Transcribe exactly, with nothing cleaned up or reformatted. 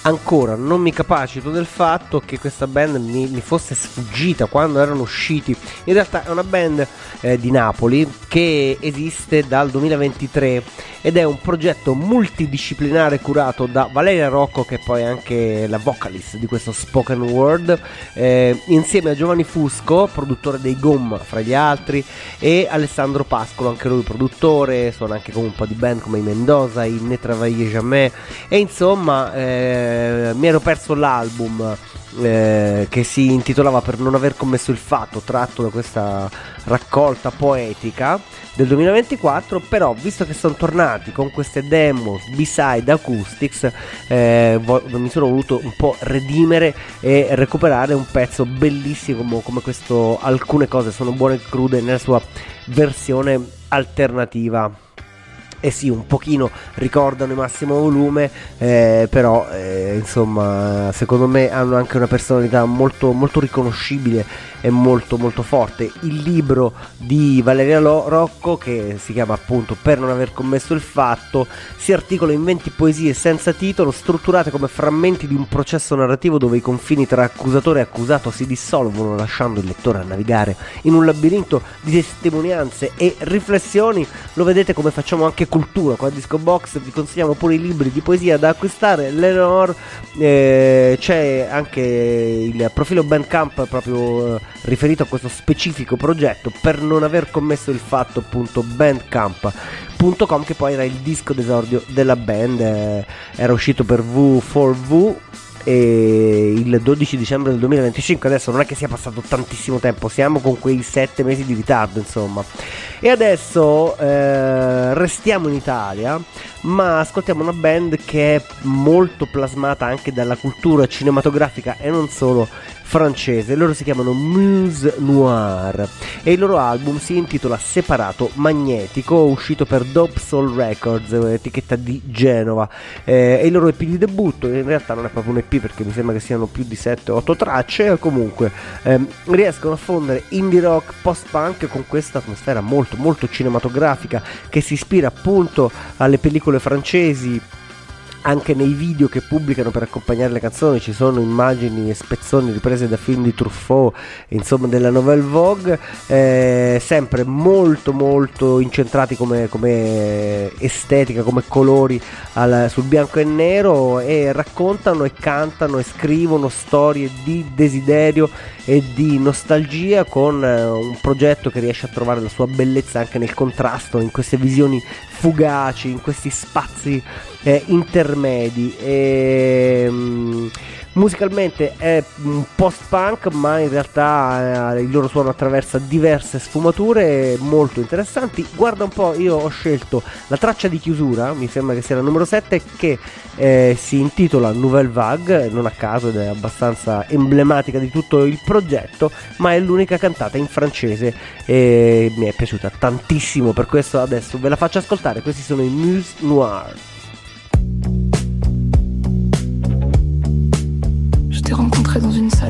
Ancora non mi capacito del fatto che questa band mi, mi fosse sfuggita quando erano usciti. In realtà è una band eh, di Napoli che esiste dal duemilaventitré ed è un progetto multidisciplinare curato da Valeria Rocco, che poi è anche la vocalist di questo spoken word, eh, insieme a Giovanni Fusco, produttore dei Gom fra gli altri, e Alessandro Pascolo, anche lui produttore. Suona anche con un po' di band come i Mendoza, i Ne Travailler Jamais, e insomma eh, mi ero perso l'album eh, che si intitolava Per non aver commesso il fatto, tratto da questa raccolta poetica del duemilaventiquattro. Però visto che sono tornati con queste demo B-side acoustics, eh, vo- mi sono voluto un po' redimere e recuperare un pezzo bellissimo come questo Alcune cose sono buone e crude nella sua versione alternativa. E eh sì, un pochino ricordano il Massimo Volume, eh, però eh, insomma secondo me hanno anche una personalità molto, molto riconoscibile e molto molto forte. Il libro di Valeria Lo- Rocco, che si chiama appunto Per non aver commesso il fatto, si articola in venti poesie senza titolo, strutturate come frammenti di un processo narrativo dove i confini tra accusatore e accusato si dissolvono, lasciando il lettore a navigare in un labirinto di testimonianze e riflessioni. Lo vedete come facciamo anche cultura qua a Disco Box, vi consigliamo pure i libri di poesia da acquistare. Lenore, eh, c'è anche il profilo Bandcamp proprio eh, riferito a questo specifico progetto, Per non aver commesso il fatto, appunto bandcamp punto com, che poi era il disco d'esordio della band, eh, era uscito per V quattro V e il dodici dicembre del duemilaventicinque. Adesso non è che sia passato tantissimo tempo, siamo con quei sette mesi di ritardo insomma. E adesso eh, restiamo in Italia, ma ascoltiamo una band che è molto plasmata anche dalla cultura cinematografica e non solo francese. Loro si chiamano Muse Noir e il loro album si intitola Separato Magnetico, uscito per Dope Soul Records, etichetta di Genova, eh, e il loro E P di debutto. In realtà non è proprio un E P perché mi sembra che siano più di sette otto tracce. Comunque ehm, riescono a fondere indie rock post-punk con questa atmosfera molto molto cinematografica che si ispira appunto alle pellicole francesi. Anche nei video che pubblicano per accompagnare le canzoni ci sono immagini e spezzoni riprese da film di Truffaut, insomma della Nouvelle Vogue, eh, sempre molto molto incentrati come, come estetica, come colori al, sul bianco e nero, e raccontano e cantano e scrivono storie di desiderio e di nostalgia, con eh, un progetto che riesce a trovare la sua bellezza anche nel contrasto, in queste visioni fugaci, in questi spazi eh, intermedi. E, um, musicalmente è un post-punk, ma in realtà eh, il loro suono attraversa diverse sfumature molto interessanti. Guarda un po', io ho scelto la traccia di chiusura, mi sembra che sia la numero sette, che eh, si intitola Nouvelle Vague, non a caso, ed è abbastanza emblematica di tutto il progetto, ma è l'unica cantata in francese e mi è piaciuta tantissimo, per questo adesso ve la faccio ascoltare. Questi sono i Muse Noir. Je t'ai rencontré dans une salle